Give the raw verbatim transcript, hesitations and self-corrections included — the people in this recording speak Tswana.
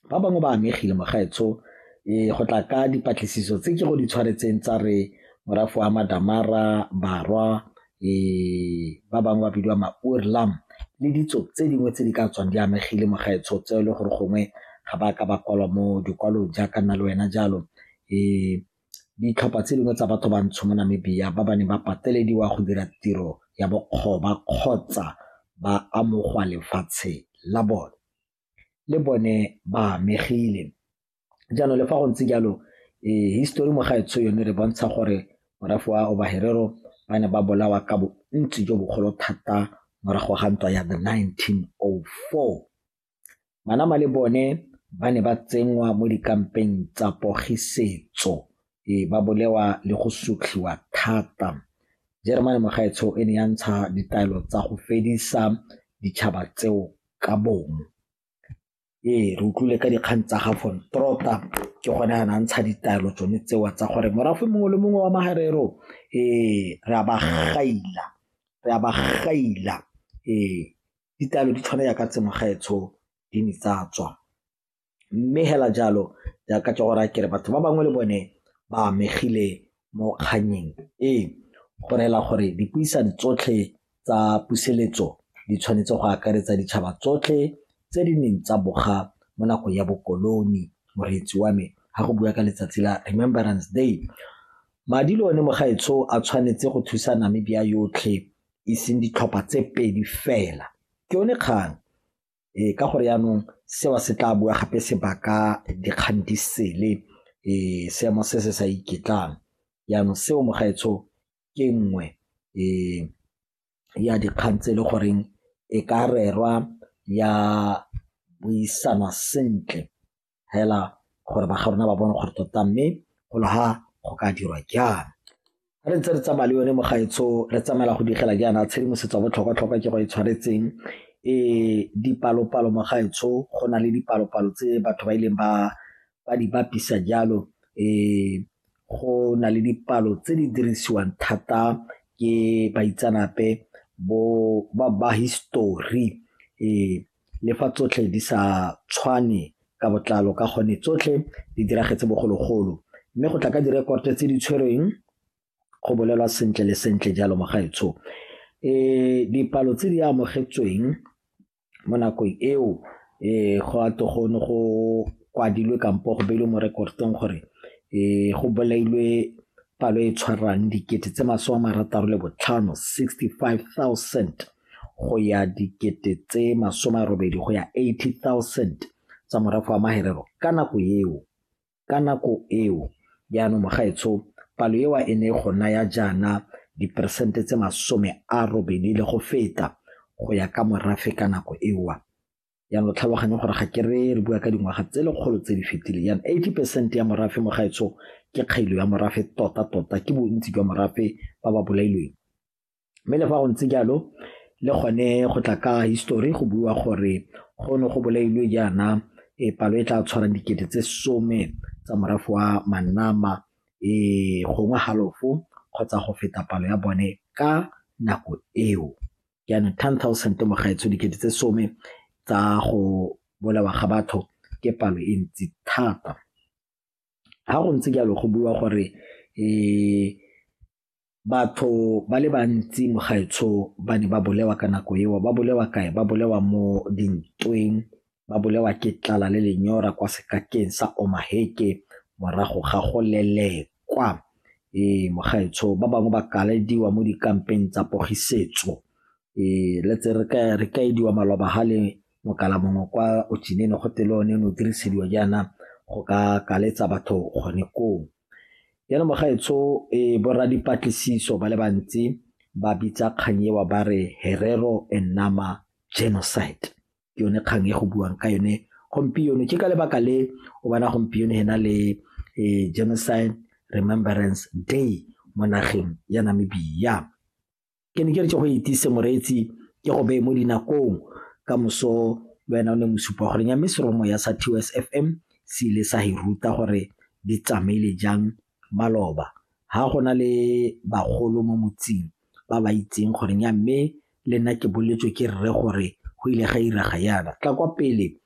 ba bangwe ba amegile mogaetsho e go tla ka dipatlisiso tse ke go di tshwaretseng tsa re morafe wa Madamara, Barwa, e ba bangwe ba bidiwa ma-Oorlam le ditso tse dingwe tse di ka tswang di amegile mogaetsho tse le gore gongwe ga ba ka ba kwalwa mo dikwalong jaaka nna le wena jalo. e Ditlhopha tse dingwe tsa batho bantsho mo Namibia ba ba ne ba patelediwa go dira tiro ya bokgoba kgotsa ba amogwa lefatshe la bone, le bone ba amegile. Jaanong le fa go ntse jalo e history mo gaetsho yone re bontsha gore morafe wa Obaherero ba ne ba bolawa ka bontsi jo bogolo thata morago ga ntwa ya the nineteen oh four. Manama le bone ba ne ba tsenngwa mo dikampeng tsa pogisetso e ba bolewa le go sutlhiwa thata. Jeremane Mogaetsho e ne ya ntsha ditaelo tsa go fedisa ditšhaba tseo ka bomo. ee re utlwile ka dikgang tsa ga von Trotha ke gone a ntsha ditaelo tsone tseo tsa gore morafe mongwe le mongwe wa Maherero ee re a ba gaila re a ba gaila ee ditaelo di tshwana ya ka tse Mogaetsho di ne tsa tswa. Mme hela jalo jaaka ke gore ke re batho ba bangwe le bone ba amegile mo kganyeng ee go rela gore dipuisano tsotlhe tsa puseletso di tshwanetse go akaretsa ditšhaba tsotlhe tse di neng tsa boga mo nako ya bokoloni. Moreetsi wa me ga go bua ka letsatsi la Remembrance Day, madi le one Mogaetsho a tshwanetse go thusa Namibia yotlhe e seng ditlhopha tse pedi fela. Ke yone kgang e ka gore yaanong sewa se tla bua gape sebaka dikgang di sele e seemo se se sa iketlang. Yaanong seo Mogaetsho ke nngwe e ya dikgang tse le goreng e ka rerwa ya buisana sentle hela gore ba ga rona ba bone gore tota mme go le ha go ka dirwa jang. Re ntse re tsamaya le yone Mogaetsho re tsamaela go digela jaana tshedimosetso botlhokwa-tlhokwa ke go e tshwaretseng e dipalo-palo Mogaetsho go na le dipalo-palo tse batho ba ileng ba ba di bapisa jalo e go na le dipalo tse di dirisiwang thata ke baitsanape bo ba ba history e le fa tsotlhe di sa tshwane ka botlalo ka gone tsotlhe di diragetse bogologolo, mme go tla ka direkoto tse di tshwerweng go bolelwa sentle le sentle jalo Mogaetsho. e dipalo tse di amogetsweng mo nakong eo e go ato go no go kwadilwe kampo go beilwe mo rekoteng gore e go bolailwe palo e tshwarang dikete tse masome a marataro le botlhano sixty-five thousand go ya dikete tse masome a robedi go ya eighty thousand tsa morafe wa Maherero ka nako eo ka nako eo yaanong Mogaetsho palo eo e ne go naya jaana diperesente tse masome a robedi le go feta go ya ka morafe ka nako eo. Yaanong tlhaloganya gore ga ke re re bua ka dingwaga tse lekgolo tse di fetile yaanong eighty percent ya morafe Mogaetsho ke kgailo ya morafe tota-tota ke bontsi jwa morafe ba ba bolailweng. Mme le fa go ntse jalo le gone go tla ka history go bua gore go no go bolailwe jaana e palo e tla tshwarang dikete tse some tsa morafe wa Manama e gongwe halofo kgotsa go feta palo ya bone ka nako eo. Yaanong ten thousand Mogaetsho dikete tse some tsa go bolawa ga batho ke palo e ntsi thata. Ha go ntse jalo go bua gore e batho ba le bantsi Mogaetsho ba ne ba bolewa ka nako eo. Ba bolewa kae? Ba bolewa mo dintweng, ba bolewa ke tlala le lenyora kwa sekakeng sa Omaheke morago ga go lelekwa. e Mogaetsho ba bangwe ba kalediwa mo dikampeng tsa pogisetso e letse re ka re ka ediwa maloba ha le mokala mongwe kwa Otjinene go telone no dirisediwa jaana go ka kaletsa batho gone koo. Yaanong Mogaetsho e borra dipatlisiso ba le bantsi ba bitsa kgang ewa ba re Herero and Nama genocide. Ke yone kgang e go buang ka yone gompieno. Ke ka lebaka le o bona gompieno hena le e Genocide Remembrance Day mo nageng ya Namibia. Ke ne ke re go itise moreetsi ke go be mo dinakong ka moso wena o ne mosupa gore nya meseromo ya sa T O S F M se ile sa hiruta gore di tsamaile jang maloba. Ha gona le bagolo mo motsing ba ba itseng gore nya mme le nna ke boletswe ke rre gore go ile ga iraga yana tla kwa pele